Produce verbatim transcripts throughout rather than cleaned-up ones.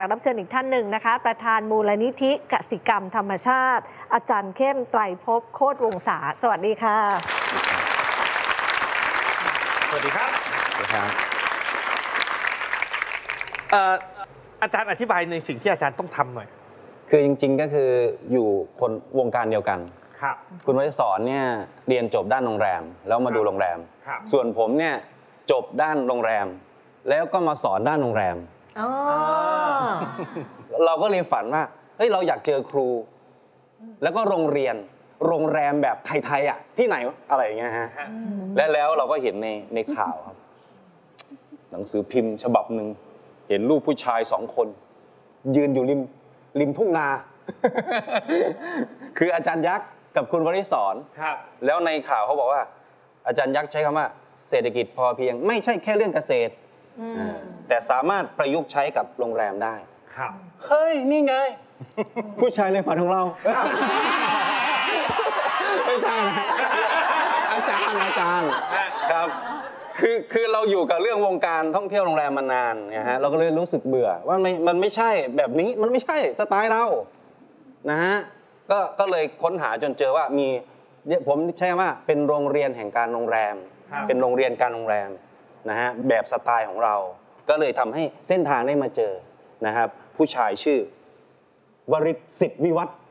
รับเชิญอีกท่านหนึ่งนะคะประธานมูลนิธิกสิกรรมธรรมชาติ อาจารย์เข้มไตรภพโคตรวงศาสวัสดีค่ะสวัสดีครับสวัสดีครับเอ่ออาจารย์อธิบายในสิ่งที่อาจารย์ต้องทำหน่อยคือจริงๆก็คืออยู่คนวงการเดียวกันครับคุณวริศรเนี่ยเรียนจบด้านโรงแรมแล้วมาดูโรงแรมส่วนผมเนี่ยจบด้านโรงแรมแล้วก็มาสอนด้านโรงแรมเราก็เลยฝันว่าเฮ้ยเราอยากเจอครูแล้วก็โรงเรียนโรงแรมแบบไทยๆอ่ะที่ไหนอะไรอย่างเงี้ยฮะและแล้วเราก็เห็นในในข่าวครับหนังสือพิมพ์ฉบับหนึ่งเห็นรูปผู้ชายสองคนยืนอยู่ริมริมทุ่งนาคืออาจารย์ยักษ์กับคุณวริศรแล้วในข่าวเขาบอกว่าอาจารย์ยักษ์ใช้คำว่าเศรษฐกิจพอเพียงไม่ใช่แค่เรื่องเกษตรแต่สามารถประยุกต์ใช้กับโรงแรมได้เฮ้ยนี่ไงผู้ชายในฝันของเราไม่ใช่นะอาจารย์อาจารย์ครับคือคือเราอยู่กับเรื่องวงการท่องเที่ยวโรงแรมมานานนะฮะเราก็เลยรู้สึกเบื่อว่าไม่มันไม่ใช่แบบนี้มันไม่ใช่สไตล์เรานะฮะก็ก็เลยค้นหาจนเจอว่ามีผมใช้คำว่าเป็นโรงเรียนแห่งการโรงแรมเป็นโรงเรียนการโรงแรมนะฮะแบบสไตล์ของเราก็เลยทำให้เส้นทางได้มาเจอนะครับผู้ชายชื่อวริศสิทธิวิวัฒน์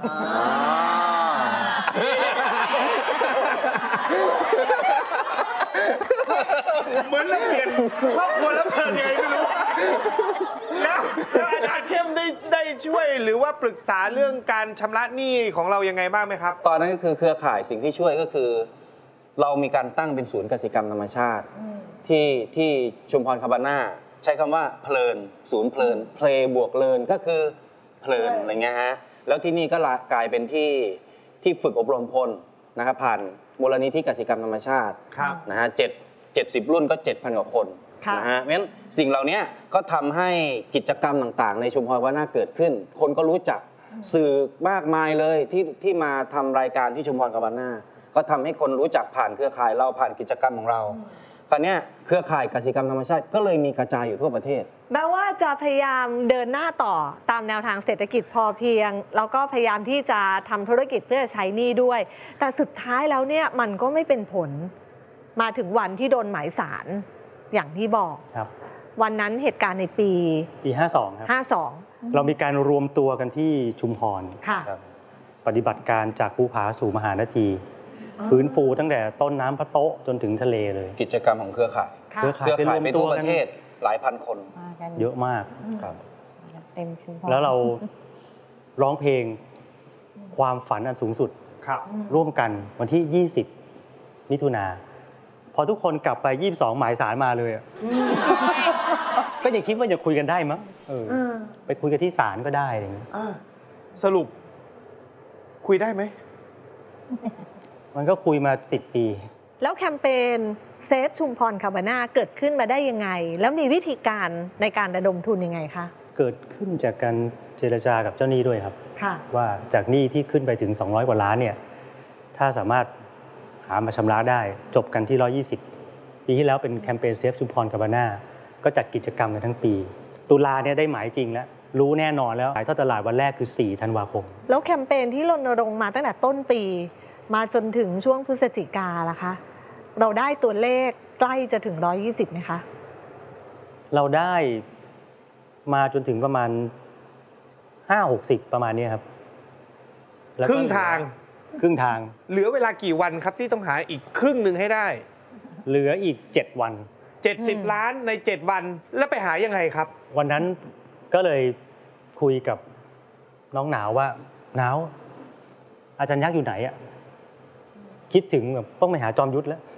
เหมือนเราเปลี่ยนครอบครัวรับเชิญยังไงไม่รู้แล้วแล้วอาจารย์เข้มได้ได้ช่วยหรือว่าปรึกษาเรื่องการชำระหนี้ของเรายังไงบ้างไหมครับตอนนั้นก็คือเครือข่ายสิ่งที่ช่วยก็คือเรามีการตั้งเป็นศูนย์กสิกรรมธรรมชาติที่ที่ชุมพรคาบาน่าใช้คำว่าเพลินศูนย์เพลินเพลบวกเลินก็คือเพลินอะไรเงี้ยฮะแล้วที่นี่ก็กลายเป็นที่ที่ฝึกอบรมพลนะครับผ่านมูลนิธิกสิกรรมธรรมชาตินะฮะเจ็ดเจ็ดสิบรุ่นก็ เจ็ดพัน กว่าคนนะฮะเพราะฉะนั้นสิ่งเหล่านี้ก็ทำให้กิจกรรมต่างๆในชุมพรคาบาน่าเกิดขึ้นคนก็รู้จักสื่อมากมายเลยที่ที่มาทำรายการที่ชุมพรคาบาน่าก็ทำให้คนรู้จักผ่านเครือข่ายเราผ่านกิจกรรมของเราคราวนี้เครือข่ายกสิกรรมธรรมชาติก็เลยมีกระจายอยู่ทั่วประเทศแม้ว่าจะพยายามเดินหน้าต่อตามแนวทางเศรษฐกิจพอเพียงแล้วก็พยายามที่จะทำธุรกิจเพื่อใช้หนี้ด้วยแต่สุดท้ายแล้วเนี่ยมันก็ไม่เป็นผลมาถึงวันที่โดนหมายศาลอย่างที่บอกวันนั้นเหตุการณ์ในปีปีห้าสองครับห้าสองเรามีการรวมตัวกันที่ชุมพรปฏิบัติการจากภูผาสู่มหานาทีฟื้นฟูตั้งแต่ต้นน้ำพระโต๊ะจนถึงทะเลเลยกิจกรรมของเครือข่ายเครือข่ายเป็นรวมตัวประเทศหลายพันคนเยอะมากครับเต็มชุมพรแล้วเราร้องเพลงความฝันอันสูงสุดร่วมกันวันที่ยี่สิบมิถุนาพอทุกคนกลับไปยี่สิบสองหมายสารมาเลยก็ยังคิดว่าจะคุยกันได้มั้งเออไปคุยกันที่ศาลก็ได้อย่างนี้สรุปคุยได้ไหมมันก็คุยมาสิบปีแล้วแคมเปญเซฟชุมพรคาบาน่าเกิดขึ้นมาได้ยังไงแล้วมีวิธีการในการระดมทุนยังไงคะเกิดขึ้นจากการเจรจากับเจ้าหนี้ด้วยครับว่าจากหนี้ที่ขึ้นไปถึงสองร้อยกว่าล้านเนี่ยถ้าสามารถหามาชำระได้จบกันที่หนึ่งร้อยยี่สิบปีที่แล้วเป็นแคมเปญเซฟชุมพรคาบาน่าก็จัดกิจกรรมกันทั้งปีตุลาเนี่ยได้หมายจริงแล้วรู้แน่นอนแล้วขายทอดตลาดวันแรกคือสี่ธันวาคมแล้วแคมเปญที่รณรงค์มาตั้งแต่ต้นปีมาจนถึงช่วงพฤศจิกาล่ะคะเราได้ตัวเลขใกล้จะถึงหนึ่งร้อยยี่สิบไหมคะเราได้มาจนถึงประมาณห้าหกสิบประมาณนี้ครับครึ่งทางครึ่งทางเหลือเวลากี่วันครับที่ต้องหาอีกครึ่งหนึ่งให้ได้เหลืออีกเจ็ดวันเจ็ดสิบล้านในเจ็ดวันแล้วไปหายังไงครับวันนั้นก็เลยคุยกับน้องหนาวว่าหนาวอาจารย์ยักษ์อยู่ไหนอะคิดถึงแบบต้องไปหาจอมยุทธแล้ว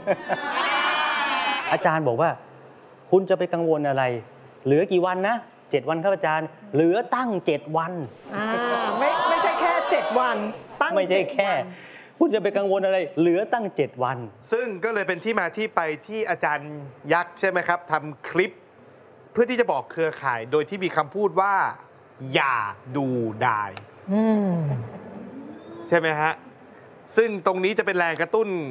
อาจารย์บอกว่าคุณจะไปกังวลอะไรเหลือกี่วันนะเจ็ดวันครับอาจารย์เหลือตั้งเจ็ดวันอ่าไม่ไม่ใช่แค่เจ็ดวันตั้งไม่ใช่แค่คุณจะไปกังวลอะไรเหลือตั้งเจ็ดวันซึ่งก็เลยเป็นที่มาที่ไปที่อาจารย์ยักษ์ใช่ไหมครับทำคลิปเพื่อที่จะบอกเครือข่ายโดยที่มีคำพูดว่าอย่าดูดายใช่ไหมฮะซึ่งตรงนี้จะเป็นแรงกระตุ้น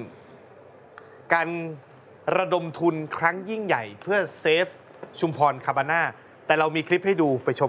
การระดมทุนครั้งยิ่งใหญ่เพื่อเซฟชุมพรคาบาน่าแต่เรามีคลิปให้ดูไปชม